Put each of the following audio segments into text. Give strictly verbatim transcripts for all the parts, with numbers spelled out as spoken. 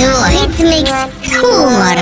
Duo Hitmix huumor.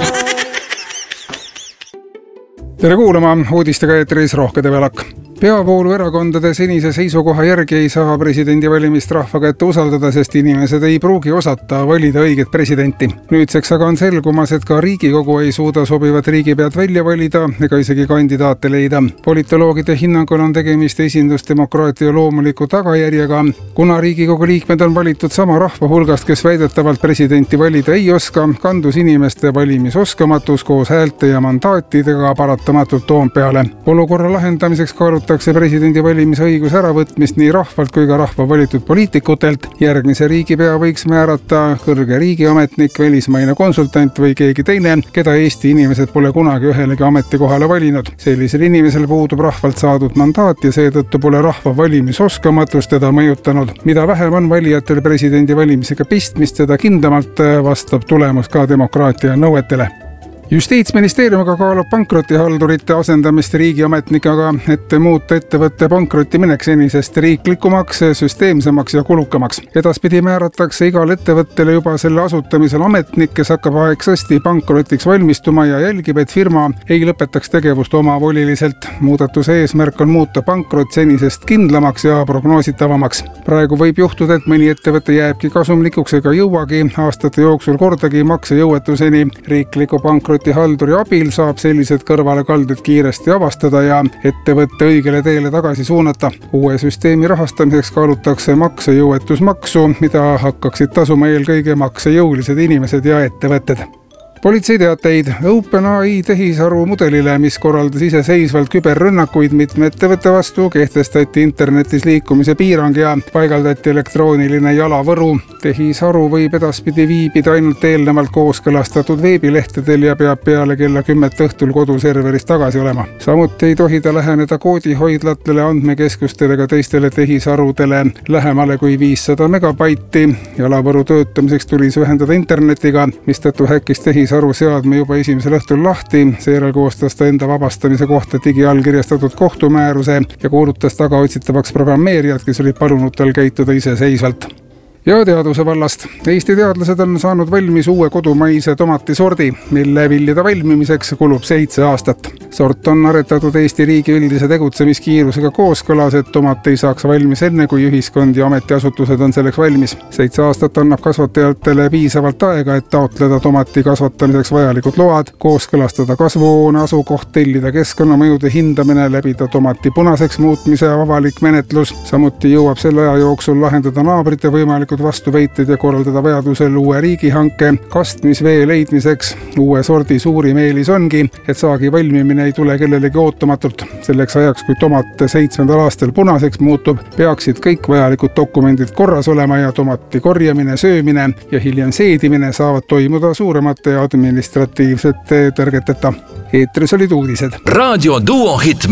Tere kuulama, uudistega eetris Rohke Develak. Peavoolu erakondade senise seisukoha järgi ei saa presidendivalimist rahva kätte usaldada, sest inimesed ei pruugi osata valida õiget presidenti. Nüüdseks aga on selgumas, et ka Riigikogu ei suuda sobivat riigipead välja valida ega isegi kandidaate leida. Politoloogide hinnangul on tegemist esindusdemokraatia loomuliku tagajärjega, kuna Riigikogu liikmed on valitud sama rahva hulgast, kes väidetavalt presidenti valida ei oska, kandus inimeste valimisoskamatus koos häälte ja mandaatidega paratamatult Toompeale. Olukorra lahendamiseks kaalutakse presidendi valimise õiguse äravõtmist nii rahvalt kui ka rahva valitud poliitikutelt. Järgmise riigipea võiks määrata kõrge riigiametnik, välismaine konsultant või keegi teine, keda Eesti inimesed pole kunagi ühelegi ametikohale valinud. Sellisel inimesel puudub rahvalt saadud mandaat ja seetõttu pole rahva valimisoskamatus teda mõjutanud. Mida vähem on valijatel presidendi valimisega pistmist, seda kindlamalt vastab tulemus ka demokraatia nõuetele. Justiitsministeeriumiga kaalub pankrotihaldurite asendamist riigiametnikega, et muuta ettevõtte pankrotti minek senisest riiklikumaks, süsteemsemaks ja kulukamaks. Edaspidi määratakse igal ettevõttele juba selle asutamisel ametnik, kes hakkab aegsasti pankrotiks valmistuma ja jälgib, et firma ei lõpetaks tegevust omavoliliselt. Muudatuse eesmärk on muuta pankrot senisest kindlamaks ja prognoositavamaks. Praegu võib juhtuda, et mõni ettevõte jääbki kasumlikuks ega jõuagi aastate jooksul kordagi maksejõuetuseni. Riikliku pankroti halduri abil saab sellised kõrvalekalded kiiresti avastada ja ettevõtte õigele teele tagasi suunata. Uue süsteemi rahastamiseks kaalutakse maksejõuetusmaksu, mida hakkaksid tasuma eelkõige maksejõulised inimesed ja ettevõtted. Politseiteateid OpenAI tehisaru mudelile, mis korraldas iseseisvalt küberrünnakuid mitme ettevõtte vastu, kehtestati internetis liikumise piirang ja paigaldati elektrooniline jalavõru. Tehisaru võib edaspidi viibida ainult eelnevalt kooskõlastatud veebilehtedel ja peab peale kella kümmet õhtul koduserveris tagasi olema. Samuti ei tohi ta läheneda koodihoidlatele, andmekeskustele ega teistele tehisarudele lähemale kui viissada megabaiti. Jalavõru töötamiseks tuli see ühendada internetiga, mistõttu häkkis tehis aru seadme juba esimesel õhtul lahti, seejärel koostas ta enda vabastamise kohta digiallkirjastatud kohtumääruse ja kuulutas tagaotsitavaks programmeerijad, kes olid palunud tal käituda iseseisvalt. Ja teaduse vallast. Eesti teadlased on saanud valmis uue kodumaise tomatisordi, mille viljade valmimiseks kulub seitse aastat. Sort on aretatud Eesti riigi üldise tegutsemiskiirusega kooskõlas, et tomat ei saaks valmis enne, kui ühiskond ja ametiasutused on selleks valmis. Seitse aastat annab kasvatajatele piisavalt aega, et taotleda tomati kasvatamiseks vajalikud load, kooskõlastada kasvuhoone asukoht, tellida keskkonnamõjude hindamine, läbida tomati punaseks muutmise avalik menetlus. Samuti jõuab selle aja jooksul lahendada naabrite võimalikud vastuvõited ja korraldada vajadusel uue riigihanke kastmisvee leidmiseks. Uue sordi suurim eelis ongi, et saagi valmimine ei tule kellelegi ootamatult. Selleks ajaks, kui tomat seitsmendal aastal punaseks muutub, peaksid kõik vajalikud dokumendid korras olema ja tomati korjamine, söömine ja hiljem seedimine saavad toimuda suuremate administratiivsete tõrgeteta. Eetris olid uudised. Raadio Duo Hitmix.